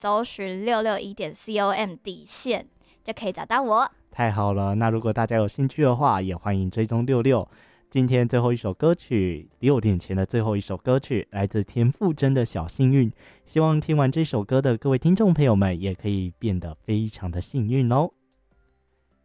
搜寻661.com底线就可以找到我。 太好了，那如果大家有兴趣的话，也欢迎追踪66。今天最后一首歌曲，6点前的最后一首歌曲，来自田馥甄的小幸运。希望听完这首歌的各位听众朋友们，也可以变得非常的幸运哦。